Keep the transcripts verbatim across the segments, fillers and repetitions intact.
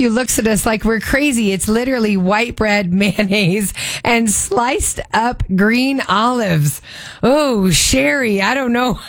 barbecue looks at us like we're crazy. It's literally white bread, mayonnaise, and sliced up green olives. Oh, Sherry, I don't know.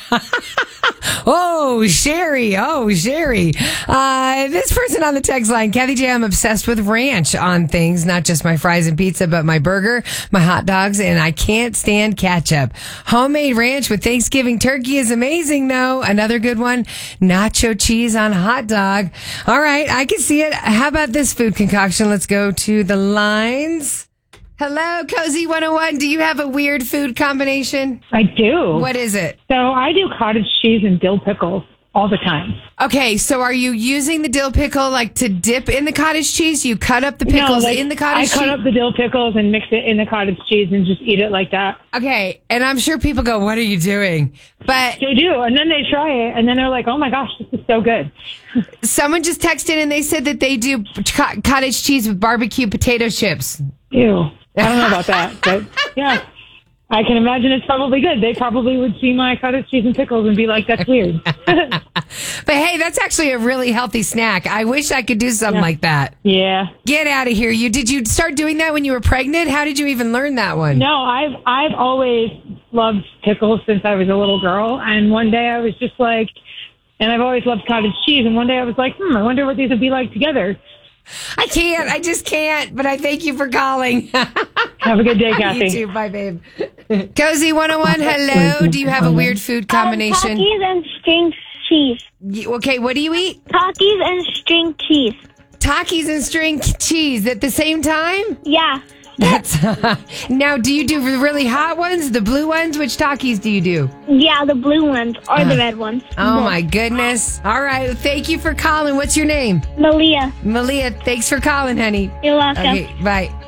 oh, Sherry. Oh, Sherry. Uh, this person on the text line, Kathy J, I'm obsessed with ranch on things, not just my fries and pizza, but my burger, my hot dogs, and I can't stand ketchup. Homemade ranch with Thanksgiving turkey is amazing, though. Another good one, nacho cheese on a hot dog. All right, I can see it. How about this food concoction? Let's go to the lines. Hello, Cozy one oh one. Do you have a weird food combination? I do. What is it? So I do cottage cheese and dill pickles all the time. Okay, so are you using the dill pickle like to dip in the cottage cheese? You cut up the pickles no, like, in the cottage cheese? I cut up the dill pickles and mix it in the cottage cheese and just eat it like that. Okay, and I'm sure people go, what are you doing? But they do, and then they try it, and then they're like, oh my gosh, this is so good. Someone just texted and they said that they do co- cottage cheese with barbecue potato chips. Ew. I don't know about that, but yeah. I can imagine it's probably good. They probably would see my cottage cheese and pickles and be like, that's weird. But hey, that's actually a really healthy snack. I wish I could do something yeah. like that. Yeah. Get out of here. You did you start doing that when you were pregnant? How did you even learn that one? No, I've I've always loved pickles since I was a little girl. And one day I was just like, and I've always loved cottage cheese. And one day I was like, hmm, I wonder what these would be like together. I can't. I just can't. But I thank you for calling. Have a good day, Kathy. You too. Bye, babe. Cozy one oh one, hello. Do you have a weird food combination? Um, Takis and string cheese. You, okay, what do you eat? Takis and string cheese. Takis and string cheese at the same time? Yeah. That's uh, now, do you do the really hot ones, the blue ones? Which Takis do you do? Yeah, the blue ones or Uh, the red ones. Oh, my goodness. All right. Thank you for calling. What's your name? Malia. Malia, thanks for calling, honey. You're welcome. Okay, bye.